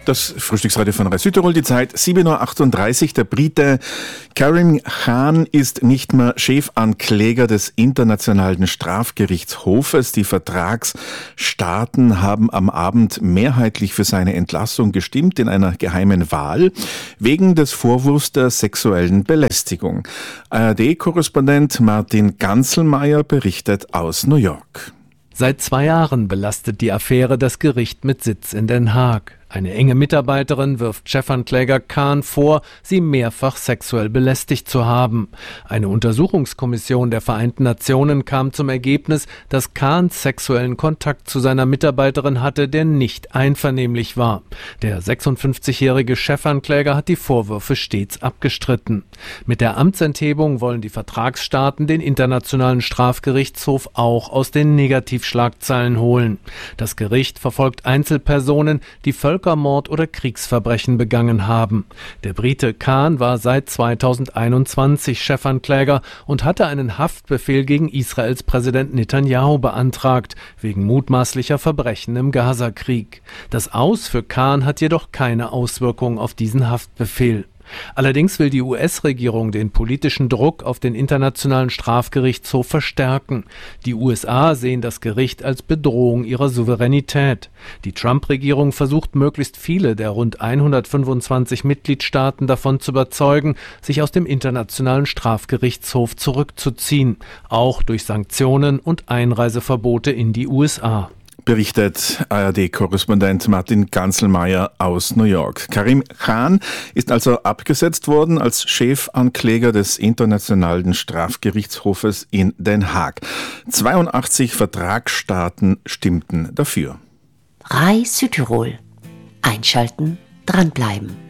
Das Frühstücksradio von Radio Südtirol, die Zeit 7.38 Uhr. Der Brite Karim Khan ist nicht mehr Chefankläger des Internationalen Strafgerichtshofes. Die Vertragsstaaten haben am Abend mehrheitlich für seine Entlassung gestimmt in einer geheimen Wahl wegen des Vorwurfs der sexuellen Belästigung. ARD-Korrespondent Martin Ganzelmeier berichtet aus New York. Seit 2 Jahren belastet die Affäre das Gericht mit Sitz in Den Haag. Eine enge Mitarbeiterin wirft Chefankläger Khan vor, sie mehrfach sexuell belästigt zu haben. Eine Untersuchungskommission der Vereinten Nationen kam zum Ergebnis, dass Khan sexuellen Kontakt zu seiner Mitarbeiterin hatte, der nicht einvernehmlich war. Der 56-jährige Chefankläger hat die Vorwürfe stets abgestritten. Mit der Amtsenthebung wollen die Vertragsstaaten den Internationalen Strafgerichtshof auch aus den Negativschlagzeilen holen. Das Gericht verfolgt Einzelpersonen, die Völkermord oder Kriegsverbrechen begangen haben. Der Brite Khan war seit 2021 Chefankläger und hatte einen Haftbefehl gegen Israels Präsident Netanyahu beantragt, wegen mutmaßlicher Verbrechen im Gazakrieg. Das Aus für Khan hat jedoch keine Auswirkung auf diesen Haftbefehl. Allerdings will die US-Regierung den politischen Druck auf den Internationalen Strafgerichtshof verstärken. Die USA sehen das Gericht als Bedrohung ihrer Souveränität. Die Trump-Regierung versucht, möglichst viele der rund 125 Mitgliedstaaten davon zu überzeugen, sich aus dem Internationalen Strafgerichtshof zurückzuziehen, auch durch Sanktionen und Einreiseverbote in die USA. Berichtet ARD-Korrespondent Martin Ganzelmeier aus New York. Karim Khan ist also abgesetzt worden als Chefankläger des Internationalen Strafgerichtshofes in Den Haag. 82 Vertragsstaaten stimmten dafür. Radio Südtirol. Einschalten, dranbleiben.